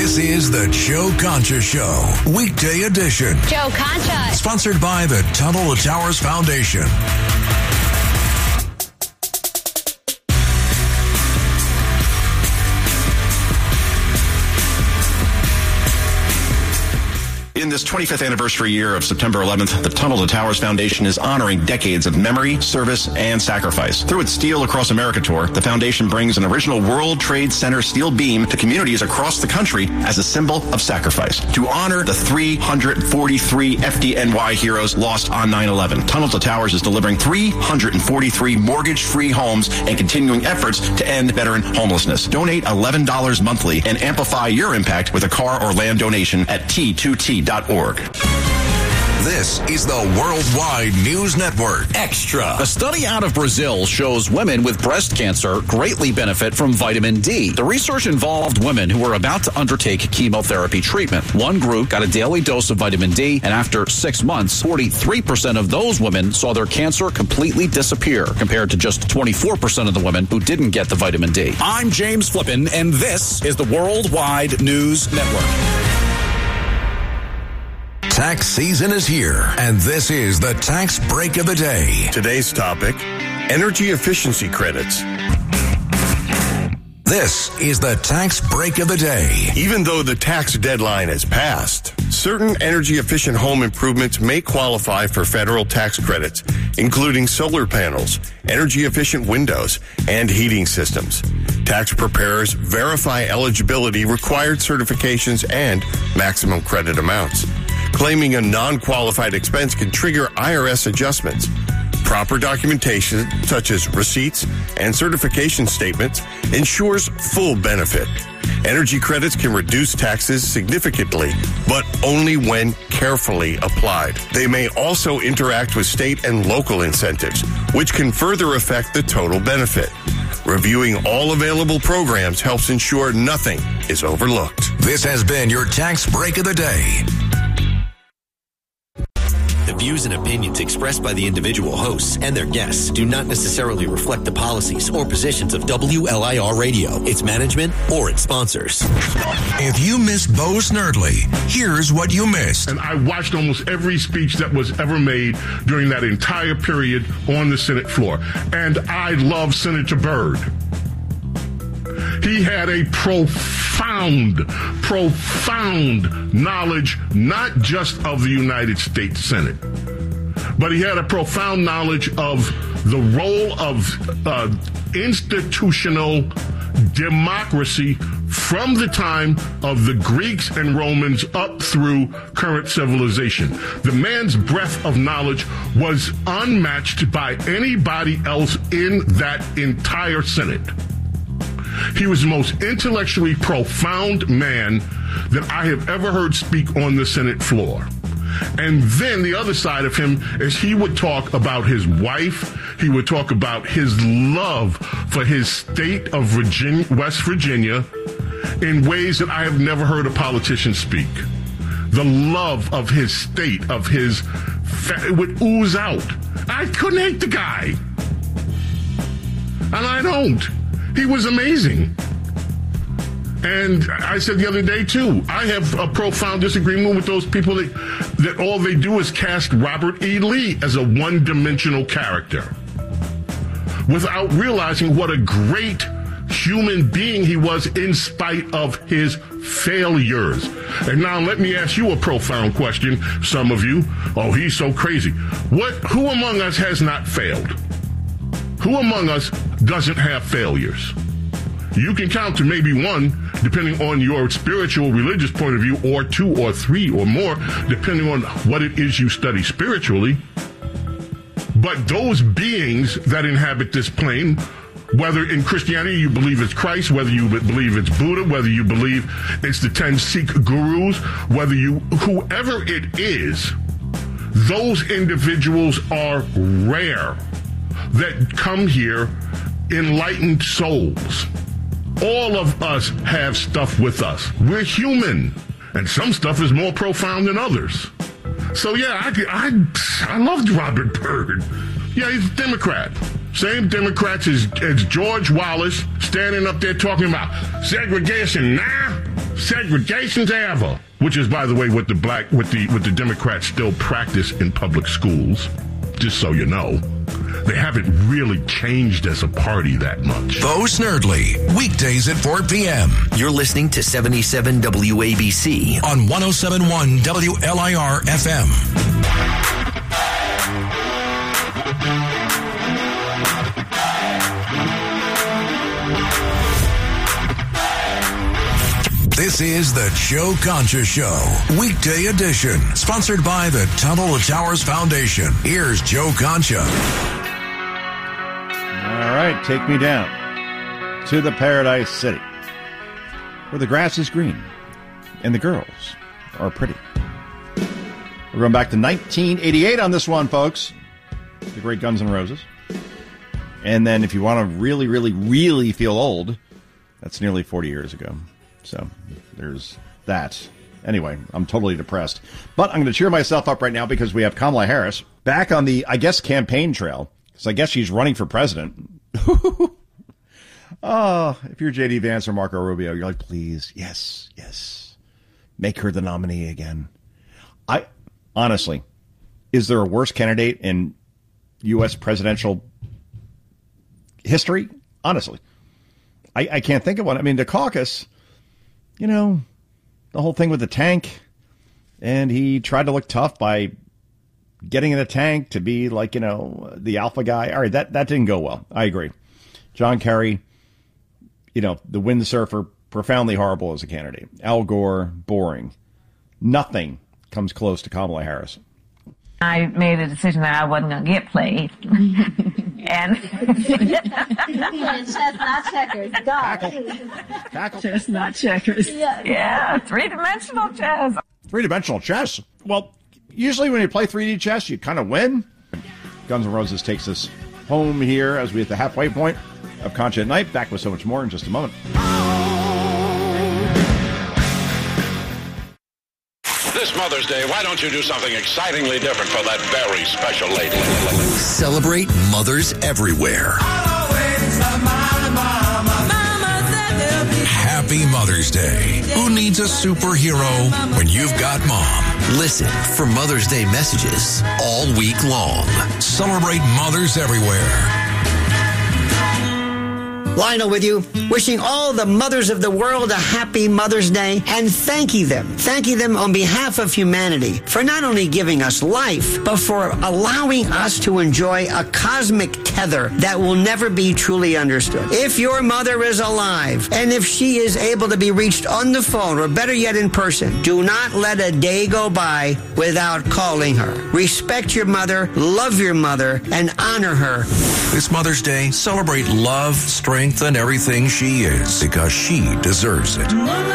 This is the Joe Concha Show, weekday edition. Joe Concha. Sponsored by the Tunnel to Towers Foundation. In this 25th anniversary year of September 11th, the Tunnel to Towers Foundation is honoring decades of memory, service, and sacrifice. Through its Steel Across America tour, the foundation brings an original World Trade Center steel beam to communities across the country as a symbol of sacrifice. To honor the 343 FDNY heroes lost on 9/11, Tunnel to Towers is delivering 343 mortgage-free homes and continuing efforts to end veteran homelessness. Donate $11 monthly and amplify your impact with a car or land donation at T2T.org. This is the Worldwide News Network. Extra. A study out of Brazil shows women with breast cancer greatly benefit from vitamin D. The research involved women who were about to undertake chemotherapy treatment. One group got a daily dose of vitamin D, and after 6 months, 43% of those women saw their cancer completely disappear, compared to just 24% of the women who didn't get the vitamin D. I'm James Flippin, and this is the Worldwide News Network. Tax season is here, and this is the Tax Break of the Day. Today's topic, energy efficiency credits. This is the Tax Break of the Day. Even though the tax deadline has passed, certain energy-efficient home improvements may qualify for federal tax credits, including solar panels, energy-efficient windows, and heating systems. Tax preparers verify eligibility, required certifications, and maximum credit amounts. Claiming a non-qualified expense can trigger IRS adjustments. Proper documentation, such as receipts and certification statements, ensures full benefit. Energy credits can reduce taxes significantly, but only when carefully applied. They may also interact with state and local incentives, which can further affect the total benefit. Reviewing all available programs helps ensure nothing is overlooked. This has been your Tax Break of the Day. The views and opinions expressed by the individual hosts and their guests do not necessarily reflect the policies or positions of WLIR Radio, its management, or its sponsors. If you missed Bo Snerdley, here's what you missed. And I watched almost every speech that was ever made during that entire period on the Senate floor. And I love Senator Byrd. He had a profound knowledge, not just of the United States Senate, but he had a profound knowledge of the role of institutional democracy from the time of the Greeks and Romans up through current civilization. The man's breadth of knowledge was unmatched by anybody else in that entire Senate. He was the most intellectually profound man that I have ever heard speak on the Senate floor. And then the other side of him is he would talk about his wife. He would talk about his love for his state of Virginia, West Virginia, in ways that I have never heard a politician speak. The love of his state, of his, it would ooze out. I couldn't hate the guy. And I don't. He was amazing. And I said the other day, too, I have a profound disagreement with those people that all they do is cast Robert E. Lee as a one-dimensional character without realizing what a great human being he was in spite of his failures. And now let me ask you a profound question, some of you. Oh, he's so crazy. Who among us has not failed? Who among us doesn't have failures? You can count to maybe one, depending on your spiritual, religious point of view, or two or three or more, depending on what it is you study spiritually. But those beings that inhabit this plane, whether in Christianity you believe it's Christ, whether you believe it's Buddha, whether you believe it's the 10 Sikh gurus, whoever it is, those individuals are rare that come here enlightened souls. All of us have stuff with us. We're human, and some stuff is more profound than others. So yeah, I loved Robert Byrd. Yeah, he's a Democrat. Same Democrats as George Wallace standing up there talking about segregation. Nah, segregation's ever, which is, by the way, what the Democrats still practice in public schools, just so you know. They haven't really changed as a party that much. Bo Snerdley, weekdays at 4 p.m. You're listening to 77 WABC on 107.1 WLIR FM. This is the Joe Concha Show, weekday edition, sponsored by the Tunnel to Towers Foundation. Here's Joe Concha. All right, take me down to the Paradise City, where the grass is green and the girls are pretty. We're going back to 1988 on this one, folks. The great Guns N' Roses. And then if you want to really, really, really feel old, that's nearly 40 years ago. So there's that. Anyway, I'm totally depressed. But I'm going to cheer myself up right now because we have Kamala Harris back on the, I guess, campaign trail. Because I guess she's running for president. Oh, if you're J.D. Vance or Marco Rubio, you're like, please, yes. Make her the nominee again. Honestly, is there a worse candidate in U.S. presidential history? Honestly, I can't think of one. I mean, the caucus... You know, the whole thing with the tank, and he tried to look tough by getting in a tank to be like, you know, the alpha guy. All right, that didn't go well. I agree. John Kerry, you know, the windsurfer, profoundly horrible as a candidate. Al Gore, boring. Nothing comes close to Kamala Harris. I made a decision that I wasn't going to get played. And chess, not checkers. Tackle. Chess, not checkers. Yeah, three-dimensional chess. Three-dimensional chess? Well, usually when you play 3D chess, you kind of win. Guns N' Roses takes us home here as we hit the halfway point of Concha at Night. Back with so much more in just a moment. This Mother's Day, why don't you do something excitingly different for that very special lady? Celebrate mothers everywhere. Happy Mother's Day. Who needs a superhero when you've got mom? Listen for Mother's Day messages all week long. Celebrate mothers everywhere. Lionel with you, wishing all the mothers of the world a happy Mother's Day and thanking them on behalf of humanity for not only giving us life, but for allowing us to enjoy a cosmic tether that will never be truly understood. If your mother is alive and if she is able to be reached on the phone or better yet in person, do not let a day go by without calling her. Respect your mother, love your mother, and honor her. This Mother's Day, celebrate love, strength, and everything she is, because she deserves it.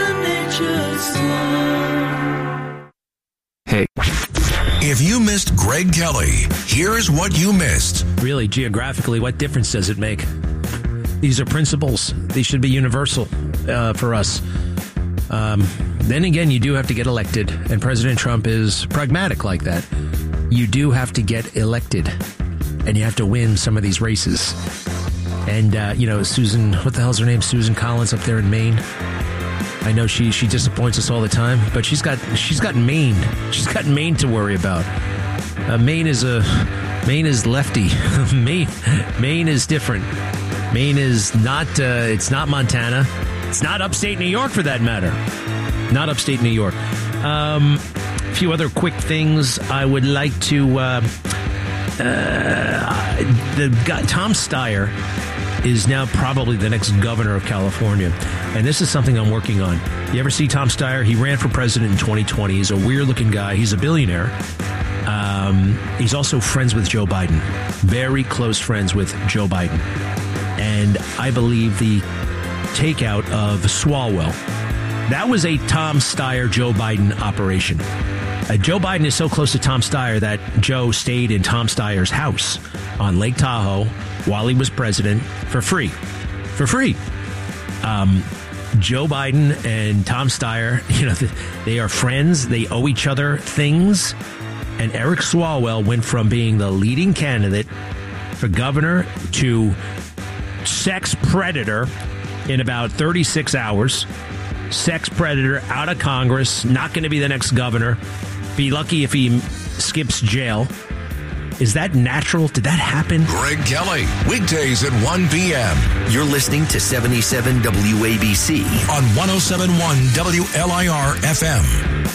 Hey. If you missed Greg Kelly, here's what you missed. Really, geographically, what difference does it make? These are principles. These should be universal for us. Then again, you do have to get elected, and President Trump is pragmatic like that. You do have to get elected, and you have to win some of these races. And, Susan, what the hell's her name? Susan Collins up there in Maine. I know she disappoints us all the time, but she's got Maine. She's got Maine to worry about. Maine is lefty. Maine is different. Maine is not, it's not Montana. It's not upstate New York for that matter. Not upstate New York. A few other quick things I would like to, Tom Steyer is now probably the next governor of California. And this is something I'm working on. You ever see Tom Steyer? He ran for president in 2020. He's a weird-looking guy. He's a billionaire. He's also friends with Joe Biden. Very close friends with Joe Biden. And I believe the takeout of Swalwell, that was a Tom Steyer, Joe Biden operation. Joe Biden is so close to Tom Steyer that Joe stayed in Tom Steyer's house on Lake Tahoe while he was president for free. Joe Biden and Tom Steyer, they are friends. They owe each other things. And Eric Swalwell went from being the leading candidate for governor to sex predator in about 36 hours. sex predator out of Congress, not going to be the next governor. Be lucky if he skips jail. Is that natural? Did that happen? Greg Kelly, weekdays at 1 p.m. You're listening to 77 WABC on 107.1 WLIR FM.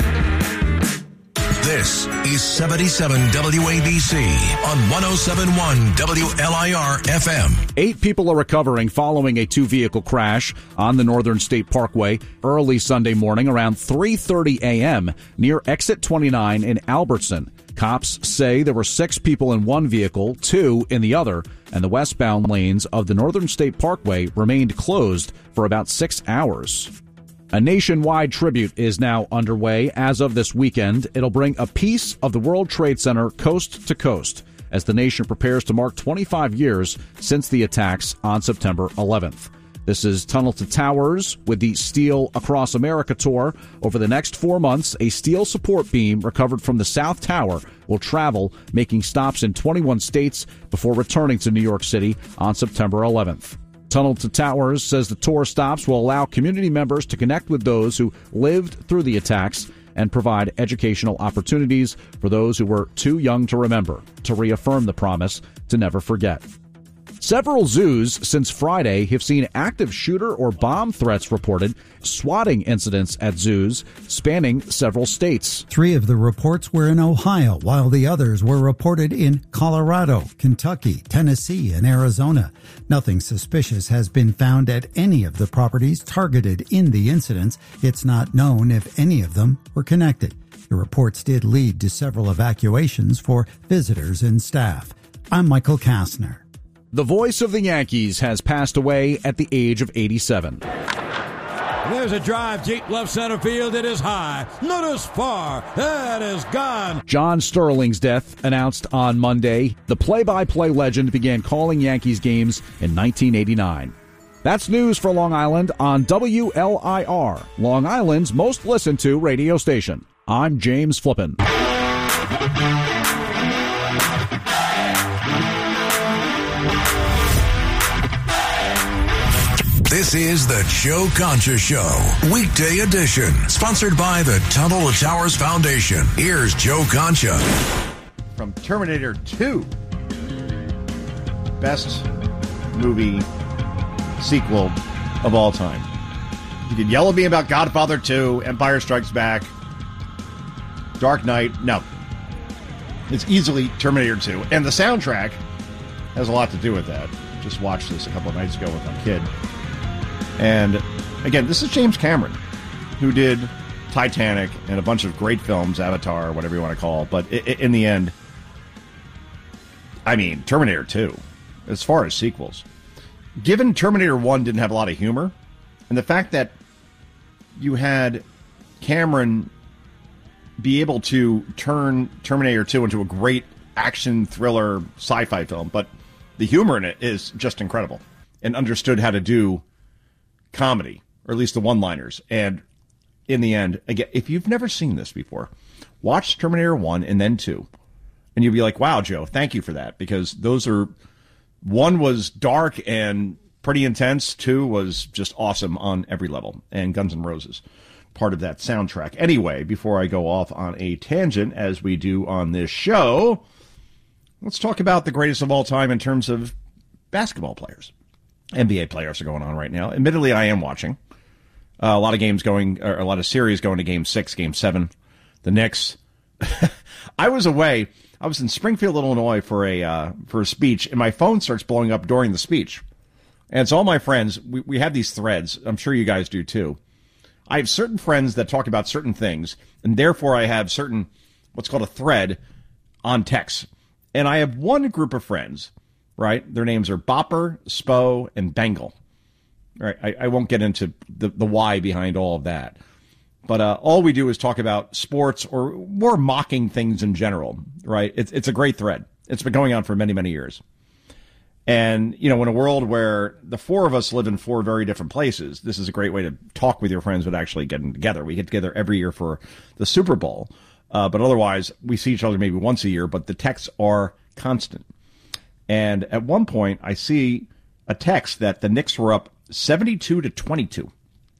This is 77 WABC on 107.1 WLIR FM. 8 people are recovering following a 2-vehicle crash on the Northern State Parkway early Sunday morning around 3:30 a.m. near Exit 29 in Albertson. Cops say there were 6 people in one vehicle, 2 in the other, and the westbound lanes of the Northern State Parkway remained closed for about 6 hours. A nationwide tribute is now underway as of this weekend. It'll bring a piece of the World Trade Center coast to coast as the nation prepares to mark 25 years since the attacks on September 11th. This is Tunnel to Towers with the Steel Across America tour. Over the next 4 months, a steel support beam recovered from the South Tower will travel, making stops in 21 states before returning to New York City on September 11th. Tunnel to Towers says the tour stops will allow community members to connect with those who lived through the attacks and provide educational opportunities for those who were too young to remember, to reaffirm the promise to never forget. Several zoos since Friday have seen active shooter or bomb threats reported, swatting incidents at zoos spanning several states. 3 of the reports were in Ohio, while the others were reported in Colorado, Kentucky, Tennessee, and Arizona. Nothing suspicious has been found at any of the properties targeted in the incidents. It's not known if any of them were connected. The reports did lead to several evacuations for visitors and staff. I'm Michael Kastner. The voice of the Yankees has passed away at the age of 87. There's a drive deep left center field. It is high, not as far. That is gone. John Sterling's death announced on Monday. The play-by-play legend began calling Yankees games in 1989. That's news for Long Island on WLIR, Long Island's most listened to radio station. I'm James Flippin. This is the Joe Concha Show, weekday edition, sponsored by the Tunnel to Towers Foundation. Here's Joe Concha. From Terminator 2, best movie sequel of all time. You could yell at me about Godfather 2, Empire Strikes Back, Dark Knight. No. It's easily Terminator 2. And the soundtrack has a lot to do with that. Just watched this a couple of nights ago with my kid. And again, this is James Cameron, who did Titanic and a bunch of great films, Avatar, whatever you want to call it. But in the end, I mean, Terminator 2, as far as sequels, given Terminator 1 didn't have a lot of humor, and the fact that you had Cameron be able to turn Terminator 2 into a great action thriller sci-fi film, but the humor in it is just incredible, and understood how to do comedy, or at least the one-liners. And in the end, again, if you've never seen this before, watch Terminator 1 and then 2, and you'll be like, wow, Joe, thank you for that, because those are, 1 was dark and pretty intense, 2 was just awesome on every level, and Guns N' Roses, part of that soundtrack. Anyway, before I go off on a tangent, as we do on this show, let's talk about the greatest of all time in terms of basketball players. NBA playoffs are going on right now. Admittedly, I am watching a lot of games going, or a lot of series going to Game 6, Game 7. The Knicks. I was away. I was in Springfield, Illinois for a speech, and my phone starts blowing up during the speech. And so all my friends, we have these threads. I'm sure you guys do too. I have certain friends that talk about certain things, and therefore I have certain, what's called a thread on text. And I have one group of friends, right? Their names are Bopper, Spo, and Bengal. All right, I won't get into the why behind all of that. But all we do is talk about sports or more mocking things in general, right? It's a great thread. It's been going on for many, many years. And, you know, in a world where the 4 of us live in 4 very different places, this is a great way to talk with your friends without actually getting together. We get together every year for the Super Bowl. But otherwise, we see each other maybe once a year, but the texts are constant. And at one point, I see a text that the Knicks were up 72-22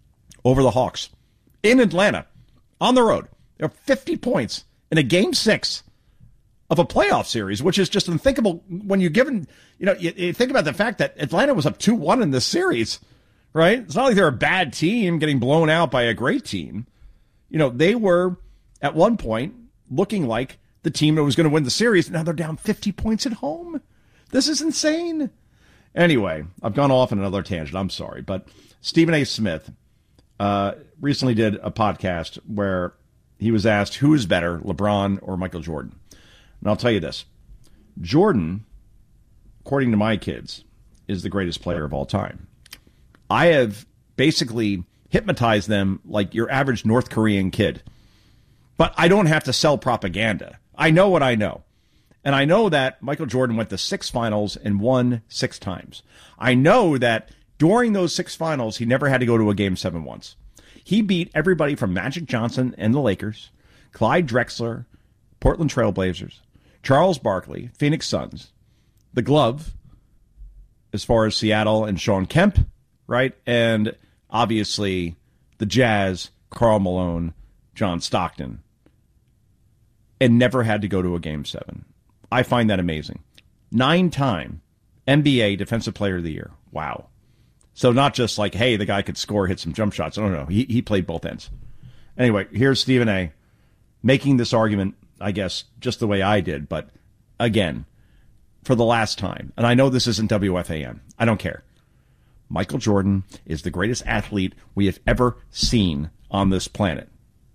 over the Hawks in Atlanta on the road. They're 50 points in a Game 6 of a playoff series, which is just unthinkable when you think about the fact that Atlanta was up 2-1 in this series, right? It's not like they're a bad team getting blown out by a great team. They were at one point looking like the team that was going to win the series. Now they're down 50 points at home. This is insane. Anyway, I've gone off on another tangent. I'm sorry. But Stephen A. Smith recently did a podcast where he was asked who is better, LeBron or Michael Jordan. And I'll tell you this. Jordan, according to my kids, is the greatest player of all time. I have basically hypnotized them like your average North Korean kid. But I don't have to sell propaganda. I know what I know. And I know that Michael Jordan went to 6 finals and won 6 times. I know that during those 6 finals, he never had to go to a Game 7 once. He beat everybody from Magic Johnson and the Lakers, Clyde Drexler, Portland Trailblazers, Charles Barkley, Phoenix Suns, the Glove, as far as Seattle and Sean Kemp, right? And obviously the Jazz, Karl Malone, John Stockton, and never had to go to a Game 7. I find that amazing. 9-time NBA Defensive Player of the Year. Wow. So not just like, hey, the guy could score, hit some jump shots. No. He played both ends. Anyway, here's Stephen A. making this argument, I guess, just the way I did. But again, for the last time, and I know this isn't WFAN. I don't care. Michael Jordan is the greatest athlete we have ever seen on this planet.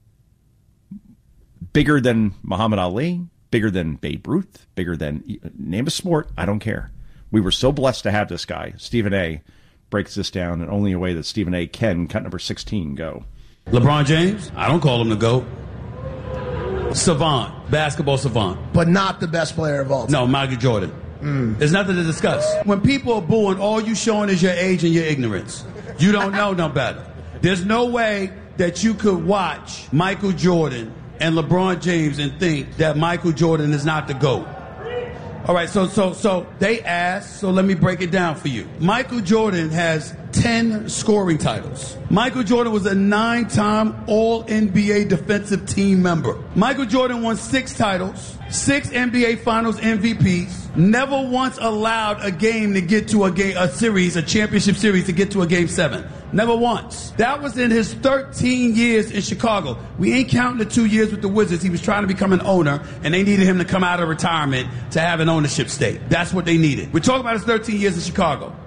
Bigger than Muhammad Ali, bigger than Babe Ruth, bigger than, name a sport, I don't care. We were so blessed to have this guy. Stephen A. breaks this down in only a way that Stephen A. can. Cut number 16, go. LeBron James, I don't call him the GOAT. Savant, basketball savant. But not the best player of all time. No, Michael Jordan. There's nothing to discuss. When people are booing, all you showing is your age and your ignorance. You don't know no better. There's no way that you could watch Michael Jordan and LeBron James and think that Michael Jordan is not the GOAT. All right, so they asked, so let me break it down for you. Michael Jordan has 10 scoring titles. Michael Jordan was a 9-time All-NBA defensive team member. Michael Jordan won 6 titles, 6 NBA Finals MVPs, never once allowed a game to get to a championship series to get to a Game 7. Never once. That was in his 13 years in Chicago. We ain't counting the 2 years with the Wizards. He was trying to become an owner, and they needed him to come out of retirement to have an ownership stake. That's what they needed. We're talking about his 13 years in Chicago.